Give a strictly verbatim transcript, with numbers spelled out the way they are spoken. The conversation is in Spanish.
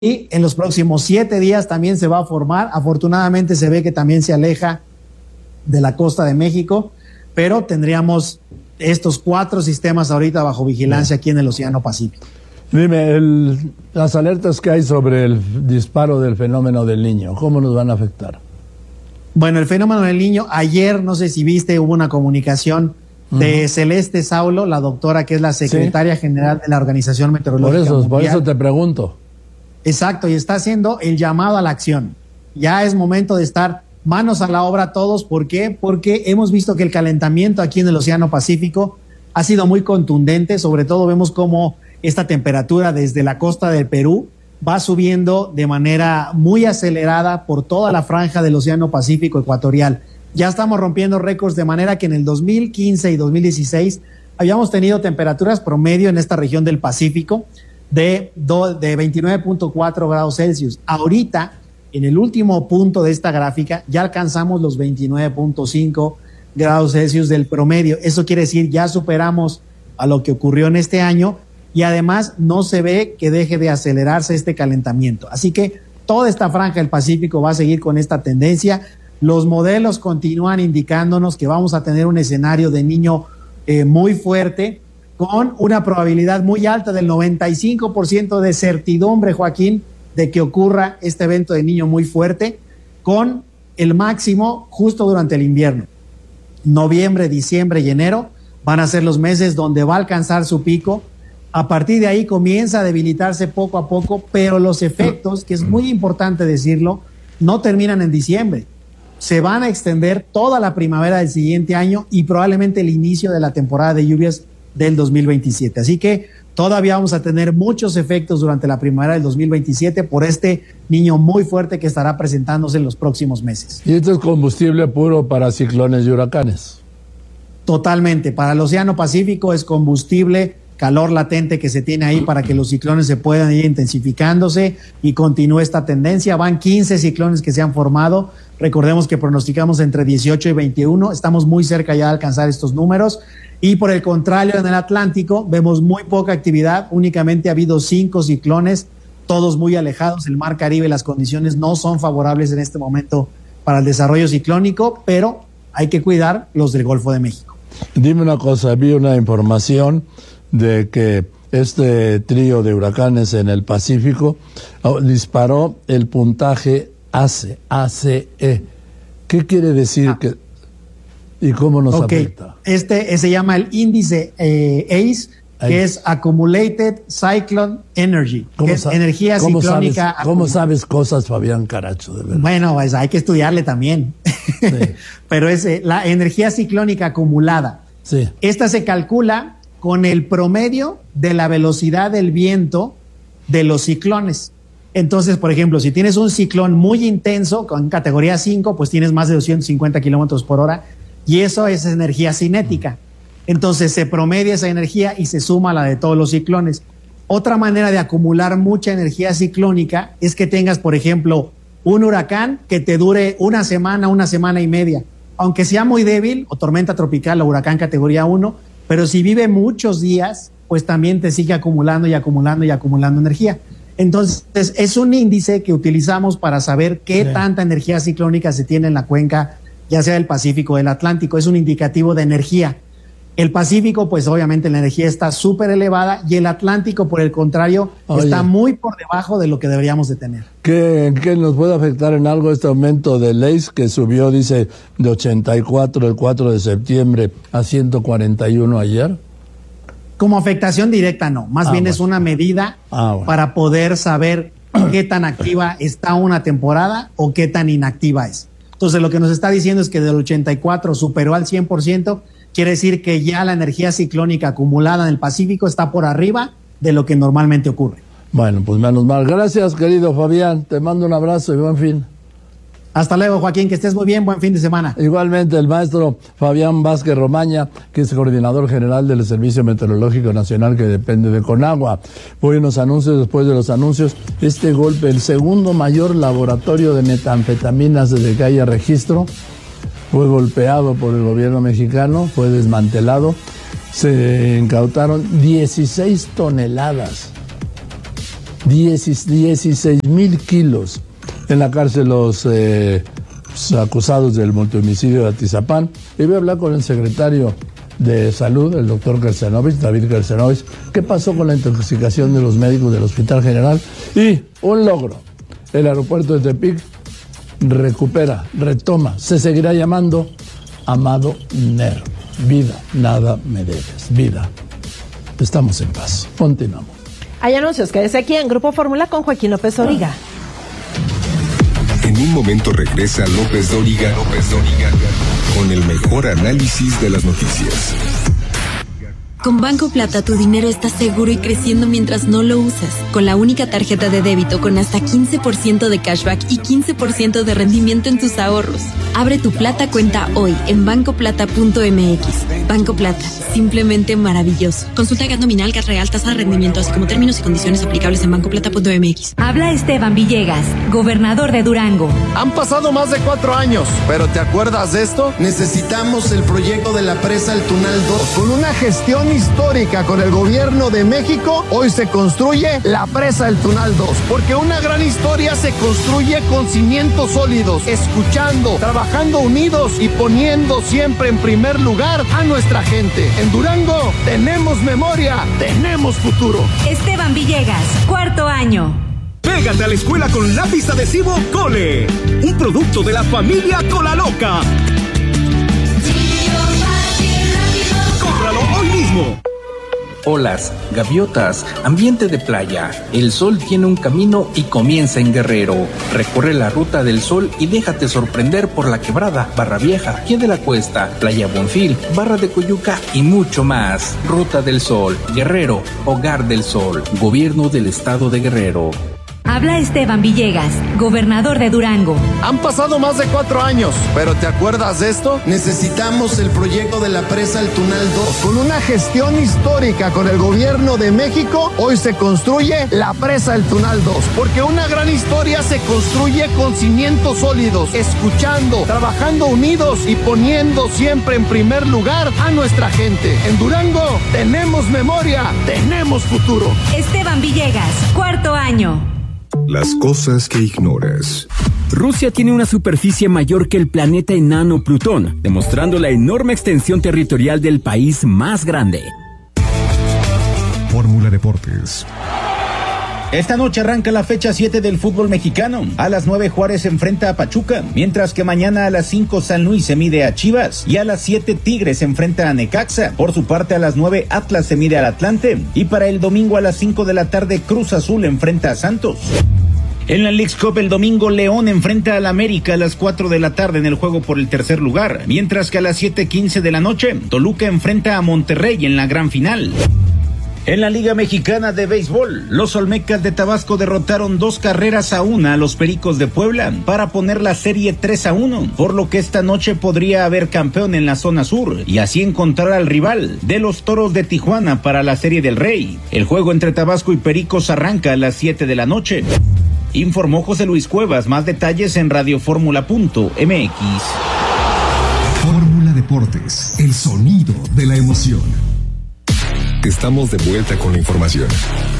y en los próximos siete días también se va a formar. Afortunadamente se ve que también se aleja de la costa de México, pero tendríamos estos cuatro sistemas ahorita bajo vigilancia aquí en el Océano Pacífico. Dime, el, las alertas que hay sobre el disparo del fenómeno del Niño, ¿cómo nos van a afectar? Bueno, el fenómeno del Niño, ayer, no sé si viste, hubo una comunicación de uh-huh. Celeste Saulo, la doctora que es la secretaria ¿Sí? general de la Organización Meteorológica Por eso, Mundial. por eso te pregunto. Exacto, y está haciendo el llamado a la acción. Ya es momento de estar manos a la obra todos. ¿Por qué? Porque hemos visto que el calentamiento aquí en el Océano Pacífico ha sido muy contundente. Sobre todo vemos cómo esta temperatura desde la costa del Perú va subiendo de manera muy acelerada por toda la franja del Océano Pacífico ecuatorial. Ya estamos rompiendo récords, de manera que en el dos mil quince y dos mil dieciséis habíamos tenido temperaturas promedio en esta región del Pacífico de, de veintinueve punto cuatro grados Celsius. Ahorita, en el último punto de esta gráfica, ya alcanzamos los veintinueve punto cinco grados Celsius del promedio. Eso quiere decir, ya superamos a lo que ocurrió en este año y además no se ve que deje de acelerarse este calentamiento. Así que toda esta franja del Pacífico va a seguir con esta tendencia. Los modelos continúan indicándonos que vamos a tener un escenario de Niño eh, muy fuerte, con una probabilidad muy alta del noventa y cinco por ciento de certidumbre, Joaquín, de que ocurra este evento de Niño muy fuerte, con el máximo justo durante el invierno. Noviembre, diciembre y enero van a ser los meses donde va a alcanzar su pico. A partir de ahí comienza a debilitarse poco a poco, pero los efectos, que es muy importante decirlo, no terminan en diciembre. Se van a extender toda la primavera del siguiente año y probablemente el inicio de la temporada de lluvias del dos mil veintisiete. Así que todavía vamos a tener muchos efectos durante la primavera del dos mil veintisiete por este Niño muy fuerte que estará presentándose en los próximos meses. ¿Y esto es combustible puro para ciclones y huracanes? Totalmente. Para el Océano Pacífico es combustible, calor latente que se tiene ahí para que los ciclones se puedan ir intensificándose y continúe esta tendencia. Van quince ciclones que se han formado. Recordemos que pronosticamos entre dieciocho y veintiuno. Estamos muy cerca ya de alcanzar estos números. Y por el contrario, en el Atlántico vemos muy poca actividad. Únicamente ha habido cinco ciclones, todos muy alejados. El Mar Caribe, las condiciones no son favorables en este momento para el desarrollo ciclónico, pero hay que cuidar los del Golfo de México. Dime una cosa, vi una información de que este trío de huracanes en el Pacífico oh, disparó el puntaje A C E. ¿Qué quiere decir? Ah. que ¿Y cómo nos okay. afecta? Este eh, se llama el índice eh, A C E, que Ahí. es Accumulated Cyclone Energy, que es energía ¿cómo ciclónica. Sabes, ¿Cómo sabes cosas, Fabián Caracho? De verdad. Bueno, pues hay que estudiarle también. Sí. Pero es eh, la energía ciclónica acumulada. Sí. Esta se calcula con el promedio de la velocidad del viento de los ciclones. Entonces, por ejemplo, si tienes un ciclón muy intenso, con categoría cinco, pues tienes más de doscientos cincuenta kilómetros por hora, y eso es energía cinética. Entonces se promedia esa energía y se suma a la de todos los ciclones. Otra manera de acumular mucha energía ciclónica es que tengas, por ejemplo, un huracán que te dure una semana, una semana y media. Aunque sea muy débil, o tormenta tropical o huracán categoría uno, pero si vive muchos días, pues también te sigue acumulando y acumulando y acumulando energía. Entonces, es un índice que utilizamos para saber qué sí. tanta energía ciclónica se tiene en la cuenca, ya sea del Pacífico o del Atlántico. Es un indicativo de energía. El Pacífico, pues obviamente la energía está súper elevada, y el Atlántico, por el contrario, Oye. está muy por debajo de lo que deberíamos de tener. ¿Qué, ¿Qué nos puede afectar en algo este aumento del A C E, que subió, dice, de ochenta y cuatro el cuatro de septiembre a ciento cuarenta y uno ayer? Como afectación directa no, más ah, bien bueno. es una medida ah, bueno. para poder saber qué tan activa está una temporada o qué tan inactiva es. Entonces lo que nos está diciendo es que del ochenta y cuatro superó al cien por ciento, quiere decir que ya la energía ciclónica acumulada en el Pacífico está por arriba de lo que normalmente ocurre. Bueno, pues menos mal. Gracias, querido Fabián. Te mando un abrazo y buen fin. Hasta luego, Joaquín, que estés muy bien, buen fin de semana. Igualmente, el maestro Fabián Vázquez Romaña, que es coordinador general del Servicio Meteorológico Nacional, que depende de Conagua. Voy a unos anuncios, después de los anuncios, este golpe, el segundo mayor laboratorio de metanfetaminas desde que haya registro, fue golpeado por el gobierno mexicano, fue desmantelado, se incautaron dieciséis toneladas dieciséis mil kilos en la cárcel los eh, acusados del multihomicidio de Atizapán. Y voy a hablar con el secretario de Salud, el doctor Kersenovich, David Kersenovich, qué pasó con la intoxicación de los médicos del Hospital General. Y un logro, el aeropuerto de Tepic recupera, retoma, se seguirá llamando Amado Nervo. Vida, nada me debes. Vida, estamos en paz. Continuamos. Hay anuncios, quédese aquí en Grupo Fórmula con Joaquín López Dóriga. En un momento regresa López Dóriga, López Dóriga, con el mejor análisis de las noticias. Con Banco Plata tu dinero está seguro y creciendo mientras no lo usas. Con la única tarjeta de débito con hasta quince por ciento de cashback y quince por ciento de rendimiento en tus ahorros. Abre tu Plata cuenta hoy en banco plata punto m x. Banco Plata, simplemente maravilloso. Consulta gas nominal, gas real, tasa de rendimiento, así como términos y condiciones aplicables en banco plata punto m x. Habla Esteban Villegas, gobernador de Durango. Han pasado más de cuatro años, pero ¿te acuerdas de esto? Necesitamos el proyecto de la presa El Tunal dos. Con una gestión histórica con el gobierno de México, hoy se construye la presa El Tunal dos, porque una gran historia se construye con cimientos sólidos, escuchando, trabajando unidos y poniendo siempre en primer lugar a nuestra gente. En Durango tenemos memoria, tenemos futuro. Esteban Villegas, cuarto año. Pégate a la escuela con lápiz adhesivo Cole, un producto de la familia Colaloca. ¡Cómpralo hoy mismo! Olas, gaviotas, ambiente de playa. El sol tiene un camino y comienza en Guerrero. Recorre la ruta del sol y déjate sorprender por La Quebrada, Barra Vieja, Pie de la Cuesta, Playa Bonfil, Barra de Coyuca y mucho más. Ruta del Sol, Guerrero, Hogar del Sol, Gobierno del Estado de Guerrero. Habla Esteban Villegas, gobernador de Durango. Han pasado más de cuatro años, pero ¿te acuerdas de esto? Necesitamos el proyecto de la presa El Tunal dos. Con una gestión histórica con el gobierno de México, hoy se construye la presa El Tunal dos, porque una gran historia se construye con cimientos sólidos, escuchando, trabajando unidos y poniendo siempre en primer lugar a nuestra gente. En Durango tenemos memoria, tenemos futuro. Esteban Villegas, cuarto año. Las cosas que ignoras. Rusia tiene una superficie mayor que el planeta enano Plutón, demostrando la enorme extensión territorial del país más grande. Fórmula Deportes. Esta noche arranca la fecha siete del fútbol mexicano. A las nueve Juárez se enfrenta a Pachuca, mientras que mañana a las cinco San Luis se mide a Chivas y a las siete Tigres se enfrenta a Necaxa. Por su parte a las nueve Atlas se mide al Atlante y para el domingo a las cinco de la tarde Cruz Azul enfrenta a Santos. En la Leagues Cup el domingo León enfrenta al América a las cuatro de la tarde en el juego por el tercer lugar, mientras que a las siete quince de la noche Toluca enfrenta a Monterrey en la gran final. En la Liga Mexicana de Béisbol, los Olmecas de Tabasco derrotaron dos carreras a una a los Pericos de Puebla para poner la serie tres a uno, por lo que esta noche podría haber campeón en la zona sur y así encontrar al rival de los Toros de Tijuana para la Serie del Rey. El juego entre Tabasco y Pericos arranca a las siete de la noche. Informó José Luis Cuevas, más detalles en radioformula punto m x. Fórmula Deportes, el sonido de la emoción. Estamos de vuelta con la información.